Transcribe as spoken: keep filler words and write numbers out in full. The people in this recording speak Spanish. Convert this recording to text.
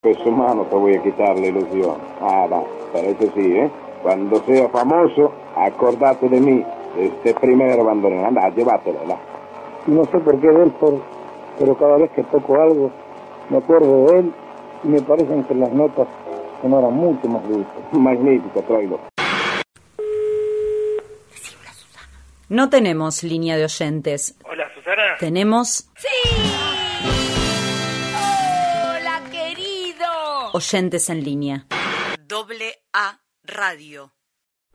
Pues humano te voy a quitar la ilusión. Ah, va, pero eso sí, ¿eh? Cuando sea famoso, acordate de mí, de este primer bandoneón. Anda, llévatelo, ¿verdad? Y no sé por qué de él, por, pero cada vez que toco algo, me acuerdo de él y me parecen que las notas sonaran mucho más dulces. Magnífico, tráelo. No tenemos línea de oyentes. Hola, Susana. Tenemos... ¡Sí! ¡Hola, querido! Oyentes en línea. Doble A Radio.